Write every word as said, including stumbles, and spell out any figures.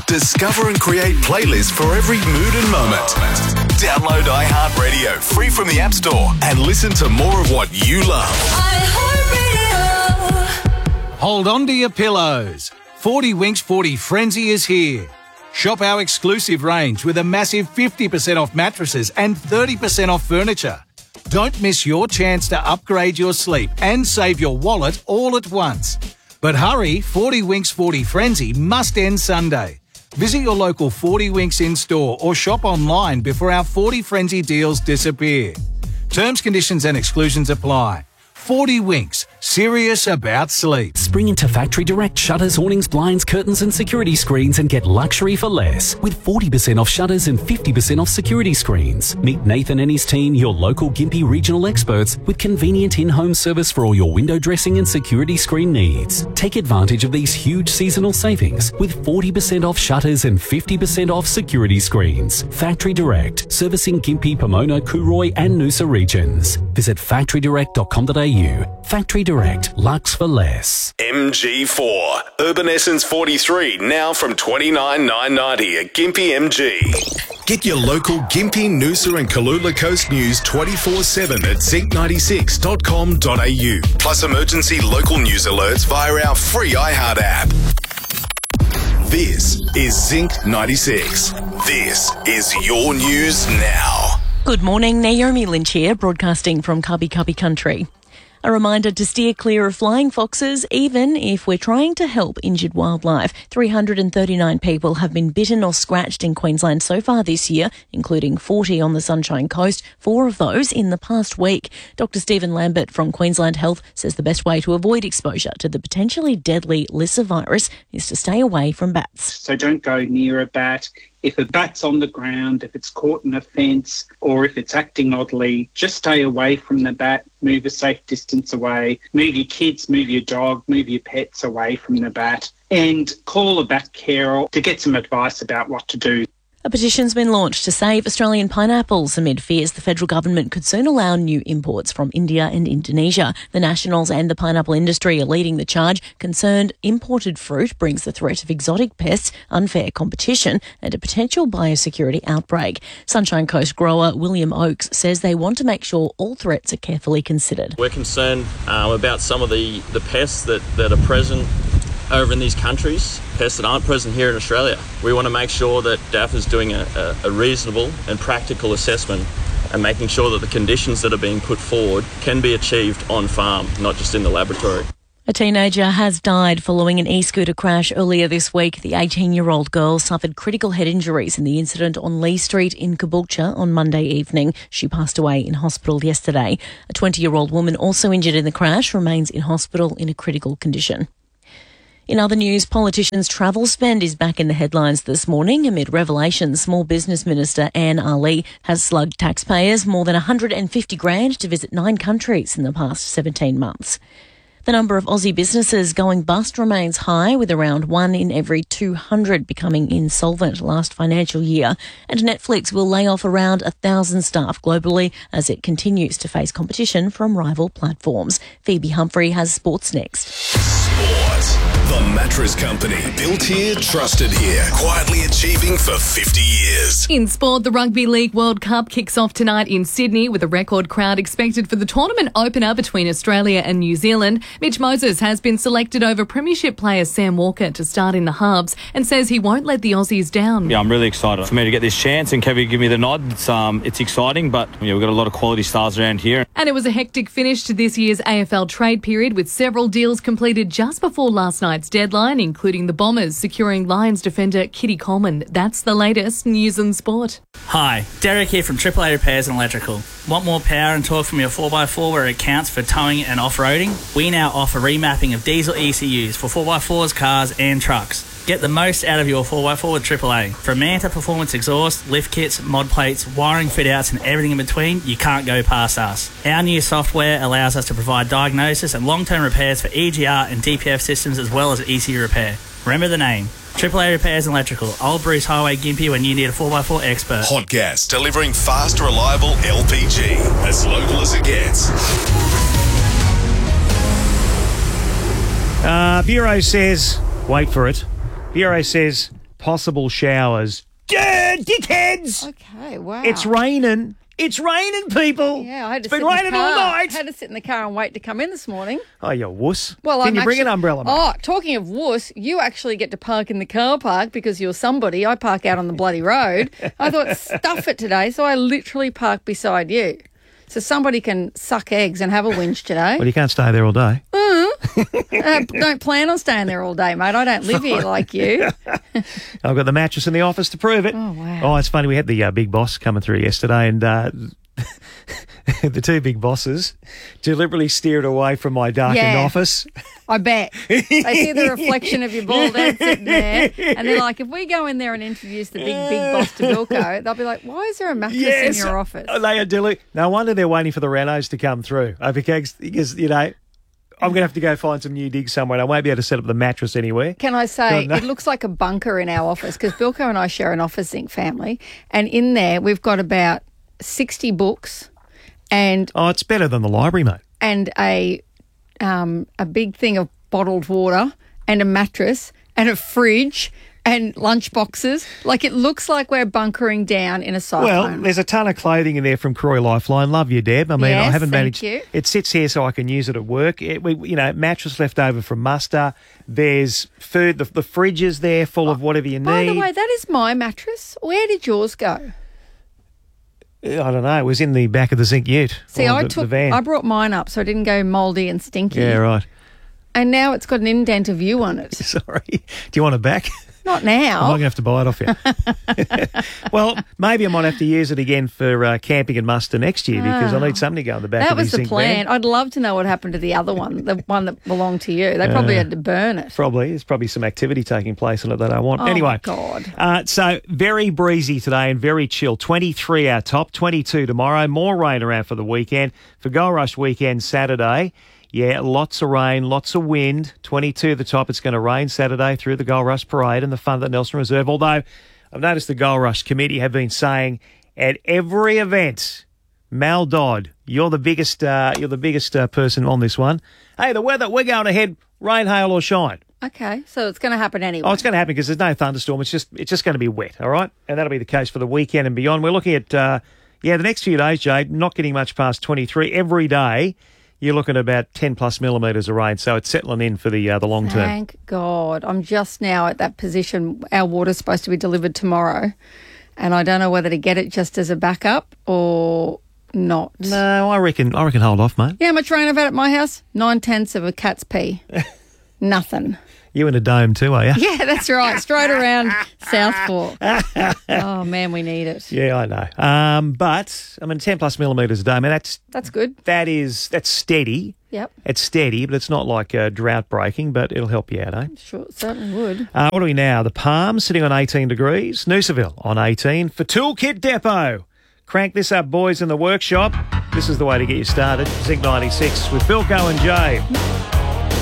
Discover and create playlists for every mood and moment. Download iHeartRadio free from the App Store and listen to more of what you love. Hold on to your pillows. forty Winks forty Frenzy is here. Shop our exclusive range with a massive fifty percent off mattresses and thirty percent off furniture. Don't miss your chance to upgrade your sleep and save your wallet all at once. But hurry, forty Winks forty Frenzy must end Sunday. Visit your local forty Winks in-store or shop online before our forty Frenzy deals disappear. Terms, conditions and exclusions apply. forty Winks, serious about sleep. Spring into Factory Direct shutters, awnings, blinds, curtains and security screens and get luxury for less. With forty percent off shutters and fifty percent off security screens. Meet Nathan and his team, your local Gympie regional experts, with convenient in-home service for all your window dressing and security screen needs. Take advantage of these huge seasonal savings with forty percent off shutters and fifty percent off security screens. Factory Direct, servicing Gympie, Pomona, Cooroy and Noosa regions. Visit factory direct dot com dot a u. Factory Direct, Lux for less. M G four, Urban Essence forty-three, now from twenty-nine thousand nine hundred ninety at Gympie M G. Get your local Gympie, Noosa and Kalula Coast news twenty-four seven at zinc ninety-six dot com dot a u. Plus emergency local news alerts via our free iHeart app. This is Zinc ninety-six. This is your news now. Good morning, Naomi Lynch here, broadcasting from Cubby Cubby Country. A reminder to steer clear of flying foxes, even if we're trying to help injured wildlife. three hundred thirty-nine people have been bitten or scratched in Queensland so far this year, including forty on the Sunshine Coast, four of those in the past week. Doctor Stephen Lambert from Queensland Health says the best way to avoid exposure to the potentially deadly Lissa virus is to stay away from bats. So don't go near a bat. If a bat's on the ground, if it's caught in a fence, or if it's acting oddly, just stay away from the bat, move a safe distance away, move your kids, move your dog, move your pets away from the bat, and call a bat carer to get some advice about what to do. A petition's been launched to save Australian pineapples amid fears the federal government could soon allow new imports from India and Indonesia. The Nationals and the pineapple industry are leading the charge, concerned imported fruit brings the threat of exotic pests, unfair competition and a potential biosecurity outbreak. Sunshine Coast grower William Oakes says they want to make sure all threats are carefully considered. We're concerned um, about some of the, the pests that, that are present over in these countries, pests that aren't present here in Australia. We want to make sure that D A F is doing a, a, a reasonable and practical assessment and making sure that the conditions that are being put forward can be achieved on farm, not just in the laboratory. A teenager has died following an e-scooter crash earlier this week. The eighteen-year-old girl suffered critical head injuries in the incident on Lee Street in Caboolture on Monday evening. She passed away in hospital yesterday. A twenty-year-old woman also injured in the crash remains in hospital in a critical condition. In other news, politicians' travel spend is back in the headlines this morning amid revelations. Small Business Minister Anne Ali has slugged taxpayers more than one hundred fifty grand to visit nine countries in the past seventeen months. The number of Aussie businesses going bust remains high, with around one in every two hundred becoming insolvent last financial year. And Netflix will lay off around one thousand staff globally as it continues to face competition from rival platforms. Phoebe Humphrey has sports next. Sport. The Mattress Company. Built here, trusted here. Quietly achieving for fifty years. In sport, the Rugby League World Cup kicks off tonight in Sydney with a record crowd expected for the tournament opener between Australia and New Zealand. Mitch Moses has been selected over Premiership player Sam Walker to start in the hubs and says he won't let the Aussies down. Yeah, I'm really excited for me to get this chance and Kevin give me the nod. It's um, it's exciting, but yeah, we've got a lot of quality stars around here. And it was a hectic finish to this year's A F L trade period, with several deals completed just before last night's deadline, including the Bombers securing Lions defender Kitty Coleman. That's the latest news and sport. Hi, Derek here from Triple A Repairs and Electrical. Want more power and torque from your four by four where it counts for towing and off-roading? We now offer remapping of diesel E C Us for four by fours, cars and trucks. Get the most out of your four by four with Triple A. From Manta Performance exhaust, lift kits, mod plates, wiring fit-outs and everything in between, you can't go past us. Our new software allows us to provide diagnosis and long-term repairs for E G R and D P F systems as well as E C U repair. Remember the name. Triple A Repairs and Electrical, Old Bruce Highway, Gympie, when you need a four by four expert. Hot Gas, delivering fast, reliable L P G. As local as it gets. Uh, Bureau says, wait for it, Bureau says possible showers. Yeah, dickheads! Okay, wow. It's raining. It's raining, people. Yeah, I had to it's been sit in the raining all car. night. I had to sit in the car and wait to come in this morning. Oh, you wuss. Well, Can I'm you bring actually, an umbrella, mate? Oh, talking of wuss, you actually get to park in the car park because you're somebody. I park out on the bloody road. I thought, stuff it today, so I literally park beside you. So somebody can suck eggs and have a whinge today. Well, you can't stay there all day. Mm. uh, don't plan on staying there all day, mate. I don't live here like you. I've got the mattress in the office to prove it. Oh, wow. Oh, it's funny. We had the uh, big boss coming through yesterday, and uh, the two big bosses deliberately steered away from my darkened Yeah. office. I bet. They see the reflection of your bald head sitting there, and they're like, if we go in there and introduce the big, big boss to Bilko, they'll be like, why is there a mattress Yes. in your office? They are deli- No wonder they're waiting for the Renos to come through. I because, because you know, I'm going to have to go find some new digs somewhere, and I won't be able to set up the mattress anywhere. Can I say, Oh, no. it looks like a bunker in our office because Bilko and I share an office zinc family, and in there we've got about sixty books and Oh, it's better than the library, mate. and a um, a big thing of bottled water and a mattress and a fridge and lunch boxes. Like, it looks like we're bunkering down in a cyclone. Well, there's a ton of clothing in there from Croy Lifeline. Love you, Deb. I mean, I Yes, haven't thank managed. you. It sits here so I can use it at work. It, we, you know, mattress left over from muster. There's food. The, the fridge is there, full of whatever you need. By the way, that is my mattress. Where did yours go? I don't know. It was in the back of the zinc ute. See, or I the, took, the van. I brought mine up so it didn't go mouldy and stinky. Yeah, right. And now it's got an indent of you on it. Sorry. Do you want it back? Not I'm now. not going to have to buy it off you. Well, maybe I might have to use it again for uh, camping and muster next year because I need something to go in the back That of the was the zinc plan. van. I'd love to know what happened to the other one, the one that belonged to you. They probably Uh, had to burn it. Probably. There's probably some activity taking place in it that I want. Oh, anyway. God. Uh, so very breezy today and very chill. twenty-three our top, twenty-two tomorrow. More rain around for the weekend. For Gold Rush weekend Saturday, yeah, lots of rain, lots of wind. twenty-two the top. It's going to rain Saturday through the Gold Rush Parade and the fun at Nelson Reserve. Although I've noticed the Gold Rush committee have been saying at every event, Mal Dodd, you're the biggest, uh, you're the biggest uh, person on this one. Hey, the weather, we're going ahead, rain, hail or shine. Okay, so it's going to happen anyway. Oh, it's going to happen because there's no thunderstorm. It's just it's just going to be wet, all right? And that'll be the case for the weekend and beyond. We're looking at, uh, yeah, the next few days, Jade, not getting much past twenty-three. Every day, you're looking at about ten plus millimetres of rain. So it's settling in for the uh, the long term. Thank God. I'm just now at that position. Our water's supposed to be delivered tomorrow, and I don't know whether to get it just as a backup or not. No, I reckon I reckon hold off, mate. Yeah, how much rain I've had at my house? Nine tenths of a cat's pee. Nothing. You in a dome too, are you? Yeah, that's right. Straight around Southport. Oh, man, we need it. Yeah, I know. Um, but, I mean, ten plus millimetres a day, I mean, that's... That's good. That is, that's steady. Yep. It's steady, but it's not like uh, drought breaking, but it'll help you out, eh? Sure, it certainly would. Uh, what are we now? The Palms sitting on eighteen degrees. Noosaville on eighteen. For Toolkit Depot. Crank this up, boys, in the workshop. This is the way to get you started. Zinc ninety-six with Bilko and Jay.